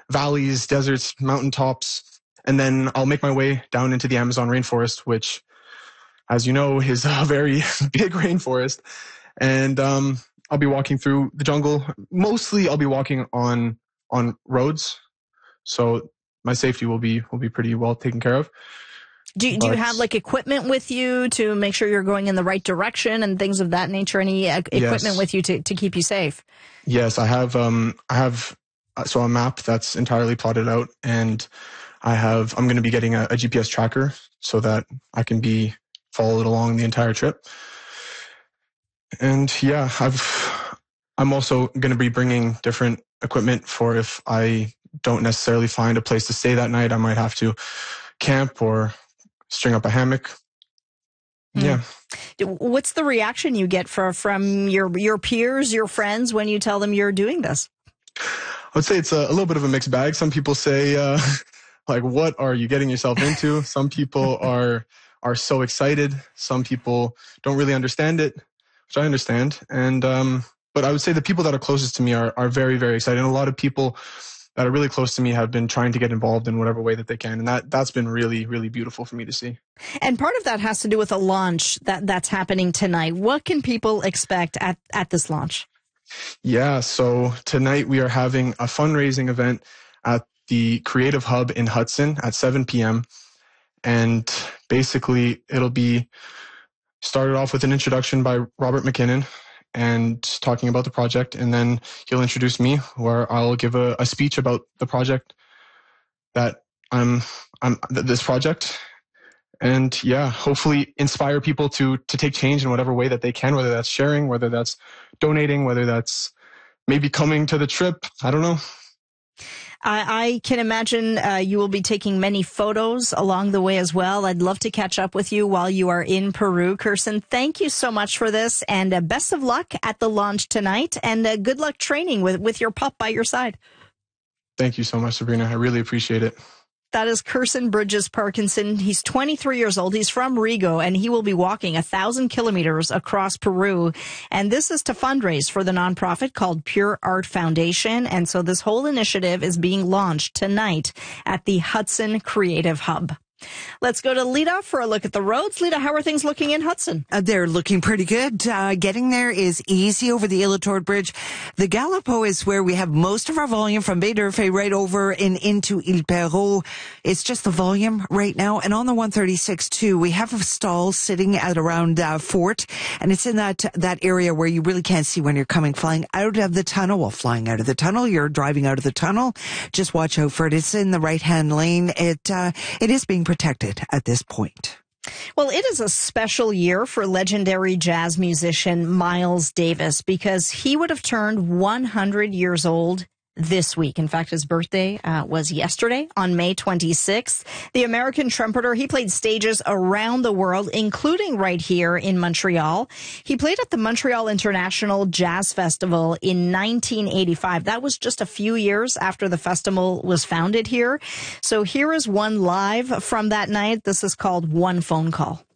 valleys, deserts, mountaintops, and then I'll make my way down into the Amazon rainforest, which, as you know, is a very big rainforest. And I'll be walking through the jungle. Mostly I'll be walking on roads, so my safety will be pretty well taken care of. Do you have like equipment with you to make sure you're going in the right direction and things of that nature? Any equipment with you to keep you safe? Yes, I have so a map that's entirely plotted out, and I'm going to be getting a GPS tracker so that I can be followed along the entire trip. And yeah, I'm also going to be bringing different equipment for if I don't necessarily find a place to stay that night. I might have to camp or string up a hammock. Yeah. What's the reaction you get from your peers, your friends, when you tell them you're doing this? I would say it's a little bit of a mixed bag. Some people say, like, what are you getting yourself into? Some people are so excited. Some people don't really understand it, which I understand. And but I would say the people that are closest to me are very, very excited. And a lot of people that are really close to me have been trying to get involved in whatever way that they can. And that's been really, really beautiful for me to see. And part of that has to do with a launch that's happening tonight. What can people expect at this launch? Yeah, so tonight we are having a fundraising event at the Creative Hub in Hudson at 7 p.m. And basically it'll be started off with an introduction by Robert McKinnon and talking about the project, and then he'll introduce me, where I'll give a speech about the project that this project, and yeah, hopefully inspire people to take change in whatever way that they can, whether that's sharing, whether that's donating, whether that's maybe coming to the trip. I don't know. I can imagine you will be taking many photos along the way as well. I'd love to catch up with you while you are in Peru. Kirsten, thank you so much for this, and best of luck at the launch tonight, and good luck training with your pup by your side. Thank you so much, Sabrina. I really appreciate it. That is Kirsten Bridges Parkinson. He's 23 years old. He's from Rigo, and he will be walking 1,000 kilometers across Peru. And this is to fundraise for the nonprofit called Pure Art Foundation. And so this whole initiative is being launched tonight at the Hudson Creative Hub. Let's go to Lita for a look at the roads. Lita, how are things looking in Hudson? They're looking pretty good. Getting there is easy over the Ilotord Bridge. The Galapo is where we have most of our volume from Baie-D'Urfé right over and into Il Perrot. It's just the volume right now. And on the 136 too, we have a stall sitting at around Fort, and it's in that area where you really can't see when you're flying out of the tunnel. Well, flying out of the tunnel, you're driving out of the tunnel. Just watch out for it. It's in the right-hand lane. It is being protected at this point. Well, it is a special year for legendary jazz musician Miles Davis, because he would have turned 100 years old this week. In fact, his birthday was yesterday on May 26th. The American trumpeter, he played stages around the world, including right here in Montreal. He played at the Montreal International Jazz Festival in 1985. That was just a few years after the festival was founded here. So here is one live from that night. This is called One Phone Call.